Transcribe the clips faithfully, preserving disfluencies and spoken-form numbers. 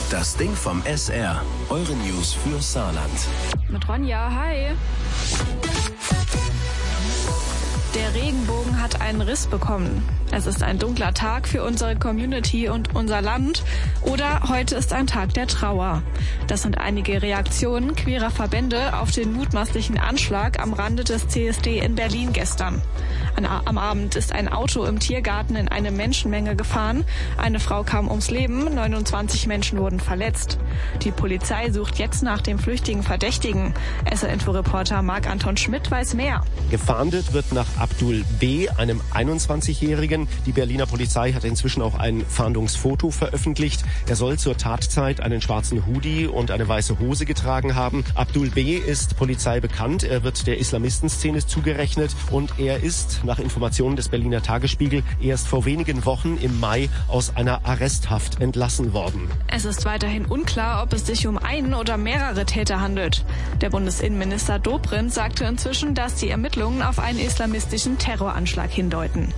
Das Ding vom S R. Eure News für Saarland. Mit Ronja, hi. Der Regenbogen hat einen Riss bekommen. Es ist ein dunkler Tag für unsere Community und unser Land. Oder heute ist ein Tag der Trauer. Das sind einige Reaktionen queerer Verbände auf den mutmaßlichen Anschlag am Rande des C S D in Berlin gestern. An, am Abend ist ein Auto im Tiergarten in eine Menschenmenge gefahren. Eine Frau kam ums Leben, neunundzwanzig Menschen wurden verletzt. Die Polizei sucht jetzt nach dem flüchtigen Verdächtigen. S R Info-Reporter Marc-Anton Schmidt weiß mehr. Gefahndet wird nach Abdul B., einem einundzwanzigjährigen. Die Berliner Polizei hat inzwischen auch ein Fahndungsfoto veröffentlicht. Er soll zur Tatzeit einen schwarzen Hoodie und eine weiße Hose getragen haben. Abdul B. ist Polizei bekannt. Er wird der Islamistenszene zugerechnet und er ist, nach Informationen des Berliner Tagesspiegel, erst vor wenigen Wochen im Mai aus einer Arresthaft entlassen worden. Es ist weiterhin unklar, ob es sich um einen oder mehrere Täter handelt. Der Bundesinnenminister Dobrindt sagte inzwischen, dass die Ermittlungen auf einen islamistischen Terroranschlag hindeuten.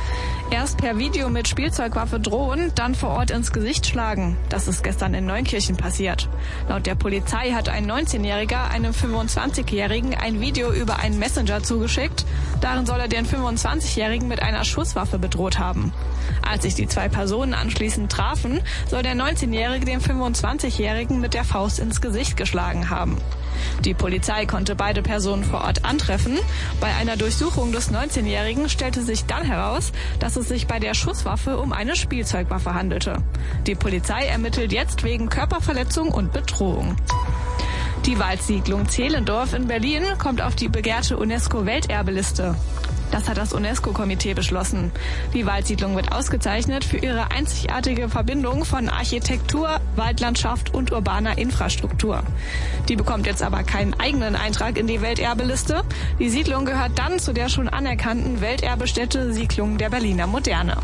Erst per Video mit Spielzeugwaffe drohen, dann vor Ort ins Gesicht schlagen. Das ist gestern in Neunkirchen passiert. Laut der Polizei hat ein neunzehnjähriger einem fünfundzwanzigjährigen ein Video über einen Messenger zugeschickt. Darin soll er den fünfundzwanzigjährigen mit einer Schusswaffe bedroht haben. Als sich die zwei Personen anschließend trafen, soll der neunzehnjährige den fünfundzwanzigjährigen mit der Faust ins Gesicht geschlagen haben. Die Polizei konnte beide Personen vor Ort antreffen. Bei einer Durchsuchung des neunzehnjährigen stellte sich dann heraus, dass es sich bei der Schusswaffe um eine Spielzeugwaffe handelte. Die Polizei ermittelt jetzt wegen Körperverletzung und Bedrohung. Die Waldsiedlung Zehlendorf in Berlin kommt auf die begehrte UNESCO-Welterbeliste. Das hat das UNESCO-Komitee beschlossen. Die Waldsiedlung wird ausgezeichnet für ihre einzigartige Verbindung von Architektur, Waldlandschaft und urbaner Infrastruktur. Die bekommt jetzt aber keinen eigenen Eintrag in die Welterbeliste. Die Siedlung gehört dann zu der schon anerkannten Welterbestätte Siedlung der Berliner Moderne.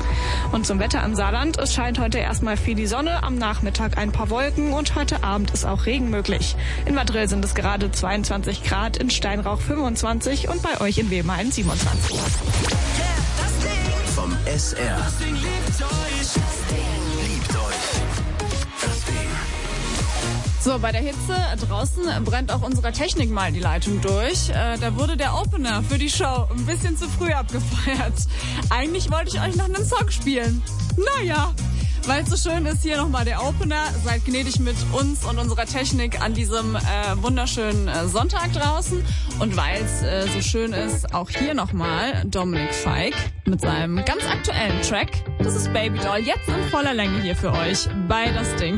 Und zum Wetter im Saarland. Es scheint heute erstmal viel die Sonne, am Nachmittag ein paar Wolken und heute Abend ist auch Regen möglich. In Madrid sind es gerade zweiundzwanzig Grad, in Steinrauch fünfundzwanzig und bei euch in Wehmalen siebenundzwanzig. Vom S R. Das Ding liebt euch. Liebt euch. Das Ding. So, bei der Hitze draußen brennt auch unserer Technik mal die Leitung durch. Äh, da wurde der Opener für die Show ein bisschen zu früh abgefeuert. Eigentlich wollte ich euch noch einen Song spielen. Naja, weil es so schön ist, hier nochmal der Opener. Seid gnädig mit uns und unserer Technik an diesem äh, wunderschönen äh, Sonntag draußen. Und weil es äh, so schön ist, auch hier nochmal Dominik Fike mit seinem ganz aktuellen Track. Das ist Baby Doll, jetzt in voller Länge hier für euch bei Das Ding.